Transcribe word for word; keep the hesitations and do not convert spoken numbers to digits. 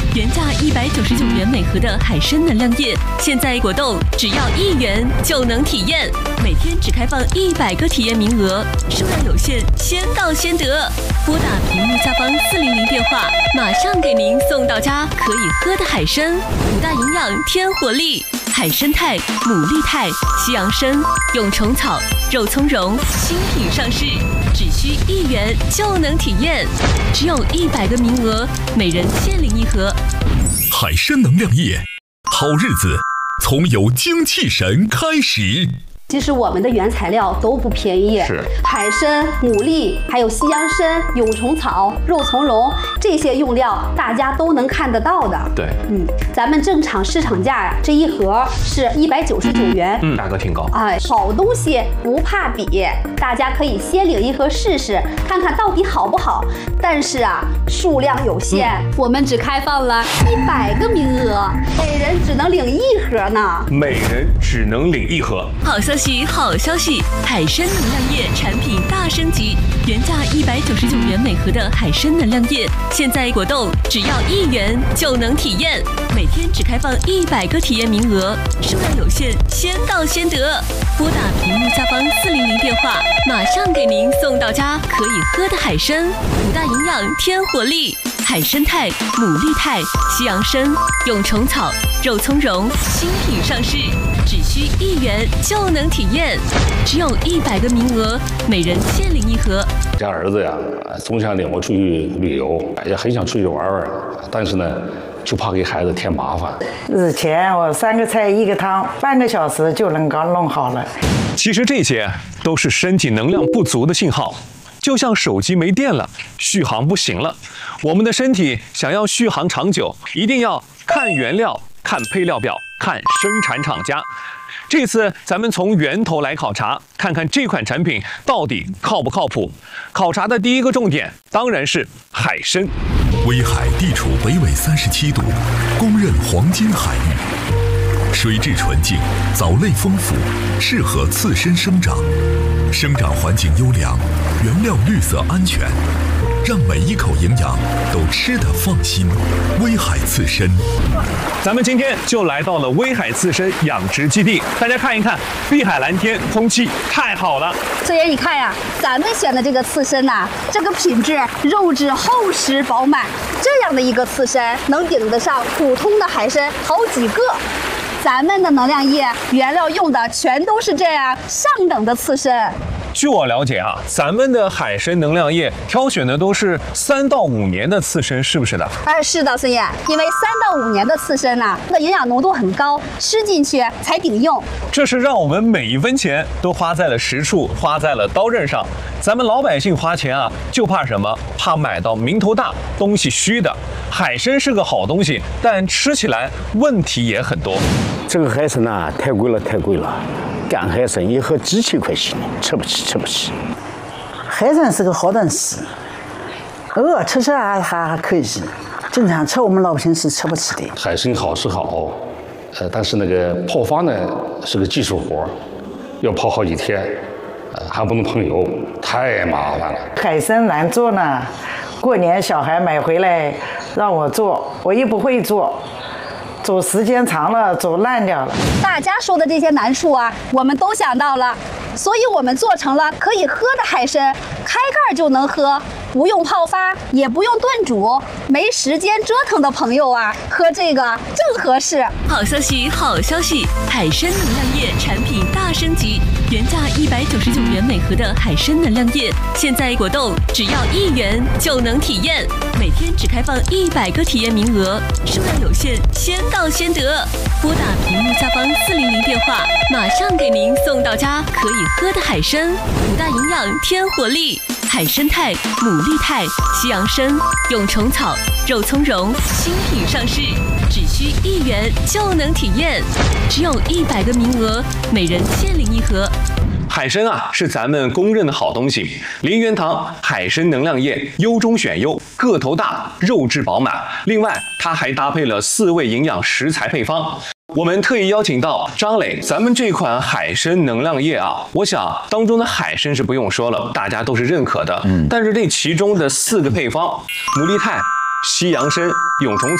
原价一百九十九元每盒的海参能量液，现在果冻只要一元就能体验。每天只开放一百个体验名额，数量有限，先到先得。拨打屏幕下方四零零电话，马上给您送到家可以喝的海参，五大营养添活力。海参肽、牡蛎肽、西洋参、蛹虫草、肉苁蓉新品上市，只需一元就能体验，只有一百个名额，每人限领一盒。 海参能量液，好日子从有精气神开始。 其实我们的原材料都不便宜， 是海参、牡蛎，还有西洋参、蛹虫草、肉苁蓉这些用料，大家都能看得到的。 对， 嗯，咱们正常市场价这一盒是一百九十九元， 嗯，价格挺高。 哎，好东西不怕比，大家可以先领一盒试试，看看到底好不好。但是啊，数量有限，嗯、我们只开放了一百个名额，每人只能领一盒呢。 每人只能领一盒。 好消息，好消息！海参能量液产品大升级，原价一百九十九元每盒的海参能量液，现在果冻只要一元就能体验。每天只开放一百个体验名额，数量有限，先到先得。拨打屏幕下方四零零电话，马上给您送到家可以喝的海参，五大营养添活力。海参肽、牡蛎肽、西洋参、蛹虫草、肉苁蓉新品上市，只需一元就能体验，只有一百个名额，每人限领一盒。 家儿子呀，总想领我出去旅游，也很想出去玩玩，但是呢，就怕给孩子添麻烦。 以前我三个菜一个汤，半个小时就能刚弄好了。 其实这些都是身体能量不足的信号。就像手机没电了，续航不行了。我们的身体想要续航长久，一定要看原料、看配料表、看生产厂家。这次咱们从源头来考察，看看这款产品到底靠不靠谱。考察的第一个重点当然是海参。 威海地处北纬三十七度，公认黄金海域，水质纯净，藻类丰富，适合刺参生长。生长环境优良，原料绿色安全，让每一口营养都吃得放心。威海刺参， 咱们今天就来到了威海刺参养殖基地，大家看一看，碧海蓝天，空气太好了。 所以你看呀，咱们选的这个刺参呐、啊，这个品质，肉质厚实饱满，这样的一个刺参能顶得上普通的海参好几个。咱们的能量液原料用的全都是这样上等的刺参。 据我了解啊，咱们的海参能量液挑选的都是三到五年的刺参，是不是的？ 哎，是的，孙燕，因为三到五年的刺参呢，它的营养浓度很高，吃进去才顶用。 这是让我们每一分钱都花在了实处，花在了刀刃上。咱们老百姓花钱啊，就怕什么？怕买到名头大、东西虚的。海参是个好东西，但吃起来问题也很多。 这个海参呐，太贵了，太贵了。干海参一盒几千块钱，吃不起，吃不起。 海参是个好东西，偶尔吃吃还还还可以，经常吃我们老百姓是吃不起的。 海参好是好，呃，但是那个泡发呢是个技术活，要泡好几天，呃，还不能碰油，太麻烦了。 海参难做呢，过年小孩买回来让我做，我又不会做。煮时间长了，煮烂掉了。 大家说的这些难处啊，我们都想到了，所以我们做成了可以喝的海参，开盖就能喝，不用泡发，也不用炖煮。没时间折腾的朋友啊，喝这个正合适。 好消息，好消息！海参能量液产品大升级，原价一百九十九元每盒的海参能量液，现在果冻只要一元就能体验。每天只开放一百个体验名额，数量有限，先到先得。拨打屏幕下方四零零电话，马上给您送到家可以喝的海参，五大营养添活力。海参肽、牡蛎肽、西洋参、蛹虫草、肉苁蓉新品上市，只需一元就能体验，只有一百个名额，每人限领一盒。 海参啊，是咱们公认的好东西。林源堂海参能量液优中选优，个头大，肉质饱满。另外，它还搭配了四味营养食材配方。我们特意邀请到张磊，咱们这款海参能量液啊，我想当中的海参是不用说了，大家都是认可的。嗯，但是这其中的四个配方，牡蛎肽、西洋参、蛹虫